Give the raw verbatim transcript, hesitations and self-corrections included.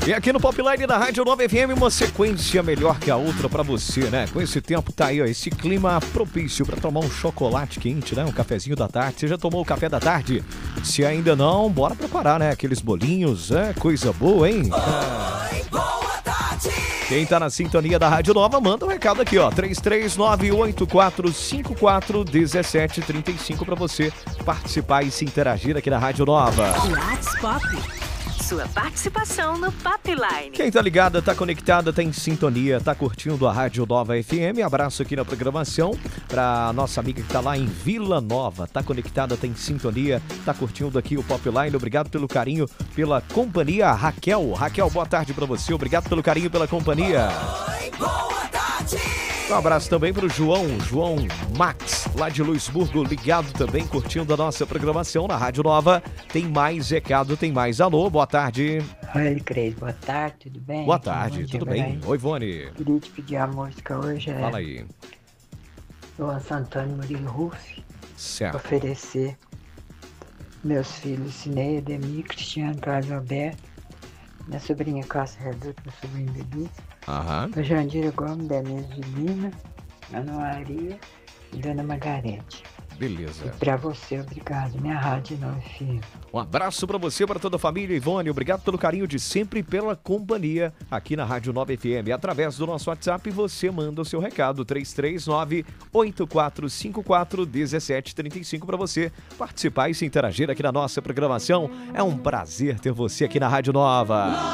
E aqui no Popline da Rádio Nova F M, uma sequência melhor que a outra pra você, né? Com esse tempo tá aí, ó, esse clima propício pra tomar um chocolate quente, né? Um cafezinho da tarde. Você já tomou o café da tarde? Se ainda não, bora preparar, né? Aqueles bolinhos, é coisa boa, hein? Oi, boa tarde! Quem tá na sintonia da Rádio Nova, manda um recado aqui, ó. três três nove oito quatro cinco quatro um sete três cinco pra você participar e se interagir aqui na Rádio Nova. WhatsApp. Sua participação no Popline. Quem tá ligada, tá conectada, tá em sintonia, tá curtindo a Rádio Nova F M. Abraço aqui na programação pra nossa amiga que tá lá em Vila Nova. Tá conectada, tá em sintonia, tá curtindo aqui o Popline. Obrigado pelo carinho, pela companhia. Raquel, Raquel, boa tarde pra você. Obrigado pelo carinho, pela companhia. Oi, boa tarde! Um abraço também pro João, João Max, lá de Luisburgo, ligado também, curtindo a nossa programação na Rádio Nova. Tem mais recado, tem mais alô, boa tarde. Oi, Cris, boa tarde, tudo bem? Boa Aqui, tarde, bom tudo dia, bem? Belém. Oi, Ivone. Queria te pedir a música hoje, é Fala aí. Luan Santana e Murilo Ruff, Certo. oferecer meus filhos Cineia, Demi, Cristiano, Carlos Alberto, minha sobrinha Cássia Reduto, meu sobrinho Bebi, Aham. a Jandira Gomes, Denise de Lima, Ana Maria e Dona Margarete. Beleza. E pra você, obrigado, minha Rádio Nova F M. Um abraço pra você, pra toda a família, Ivone. Obrigado pelo carinho de sempre e pela companhia aqui na Rádio Nova F M. Através do nosso WhatsApp, você manda o seu recado, três três nove oito quatro cinco quatro um sete três cinco pra você participar e se interagir aqui na nossa programação. É um prazer ter você aqui na Rádio Nova.